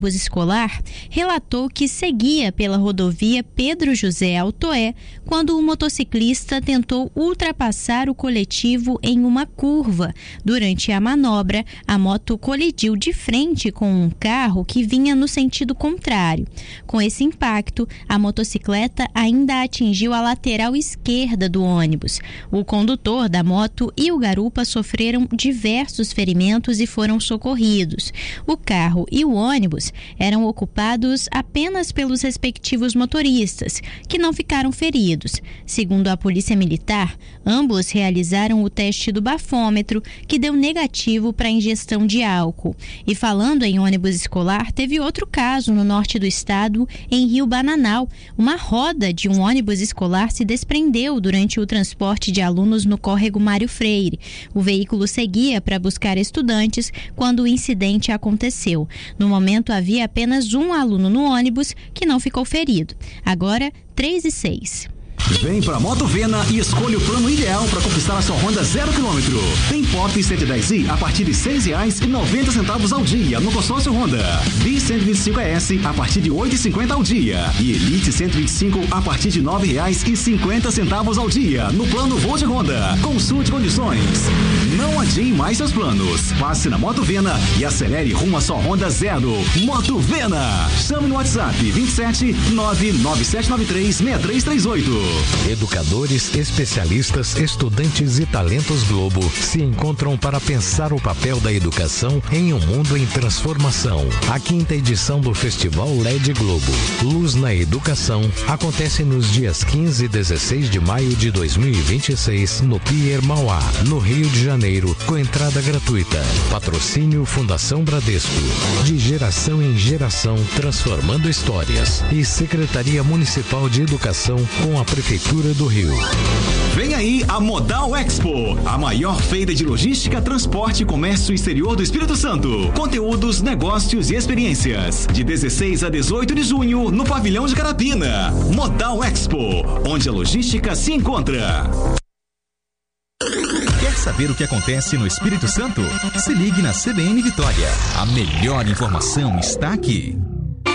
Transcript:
escolar relatou que seguia pela rodovia Pedro José Altoé quando o motociclista tentou ultrapassar o coletivo em uma curva. Durante a manobra, a moto colidiu de frente com um carro que vinha no sentido contrário. Com esse impacto, a motocicleta ainda atingiu a lateral esquerda do ônibus. O condutor da moto e o garupa sofreram diversos ferimentos e foram socorridos. O carro e o ônibus eram ocupados apenas pelos respectivos motoristas, que não ficaram feridos. Segundo a Polícia Militar, ambos realizaram o teste do bafômetro, que deu negativo para ingestão de álcool. E falando em ônibus escolar, teve outro caso no norte do estado, em Rio Bananal. Uma roda de um ônibus escolar se desprendeu durante o transporte de alunos no córrego Mário Freire. O veículo seguia para buscar estudantes quando o incidente aconteceu. No momento, havia apenas um aluno no ônibus que não ficou ferido. Agora, 3:06. Vem pra Moto Vena e escolha o plano ideal para conquistar a sua Honda 0 km. Tem Pop 110i a partir de R$ 6,90 ao dia no consórcio Honda. Bi 125S a partir de R$ 8,50 ao dia. E Elite 125 a partir de R$ 9,50 ao dia no plano Voo de Honda. Consulte condições. Não adie mais seus planos. Passe na Moto Vena e acelere rumo à sua Honda 0. Moto Vena. Chame no WhatsApp 27 99793 6338. Educadores, especialistas, estudantes e talentos Globo se encontram para pensar o papel da educação em um mundo em transformação. A 5ª edição do Festival LED Globo, Luz na Educação, acontece nos dias 15 e 16 de maio de 2026 no Pier Mauá, no Rio de Janeiro, com entrada gratuita. Patrocínio Fundação Bradesco. De geração em geração, transformando histórias. E Secretaria Municipal de Educação com a Prefeitura do Rio. Vem aí a Modal Expo, a maior feira de logística, transporte e comércio exterior do Espírito Santo. Conteúdos, negócios e experiências. De 16 a 18 de junho, no Pavilhão de Carapina. Modal Expo, onde a logística se encontra. Quer saber o que acontece no Espírito Santo? Se ligue na CBN Vitória. A melhor informação está aqui.